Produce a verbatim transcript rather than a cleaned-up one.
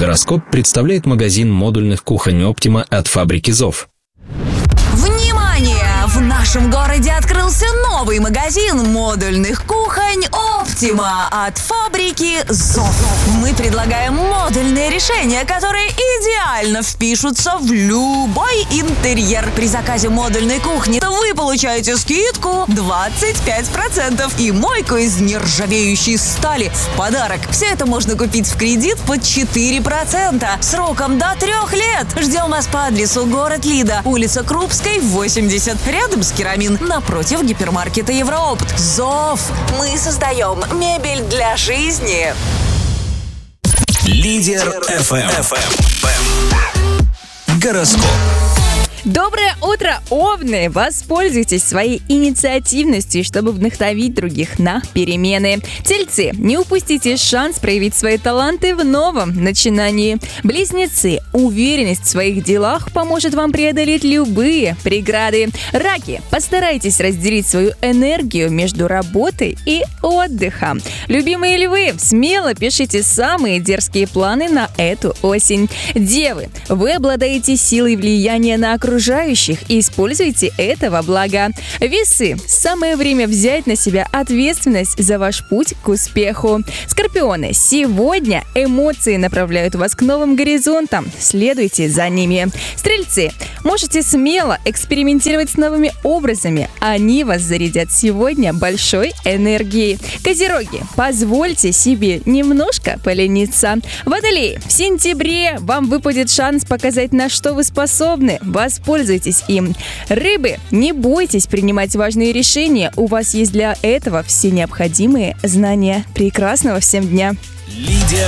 Гороскоп представляет магазин модульных кухонь «Оптима» от фабрики «Зов». Внимание! В нашем городе открылся новый магазин модульных кухонь «Оптима» от фабрики «Зов». Мы предлагаем модульные решения, которые идеально впишутся в любой интерьер. При заказе модульной кухни вы получаете скидку двадцать пять процентов и мойку из нержавеющей стали в подарок. Все это можно купить в кредит под четыре процента сроком до трех лет. Ждем вас по адресу город Лида, улица Крупской, восемьдесят, рядом с Керамин, напротив гипермаркета Евроопт. «Зов». Мы создаем мебель для жизни. Лидер эф эм. Гороскоп. Доброе утро, Овны! Воспользуйтесь своей инициативностью, чтобы вдохновить других на перемены. Тельцы, не упустите шанс проявить свои таланты в новом начинании. Близнецы, уверенность в своих делах поможет вам преодолеть любые преграды. Раки, постарайтесь разделить свою энергию между работой и отдыхом. Любимые львы, смело пишите самые дерзкие планы на эту осень. Девы, вы обладаете силой влияния на окружающих и используйте это во благо. Весы, самое время взять на себя ответственность за ваш путь к успеху. Скорпионы, сегодня эмоции направляют вас к новым горизонтам. Следуйте за ними. Стрельцы, можете смело экспериментировать с новыми образами. Они вас зарядят сегодня большой энергией. Козероги, позвольте себе немножко полениться. Водолеи, в сентябре вам выпадет шанс показать, на что вы способны. Воспользуйтесь им. Рыбы, не бойтесь принимать важные решения. У вас есть для этого все необходимые знания. Прекрасного всем дня! Лидер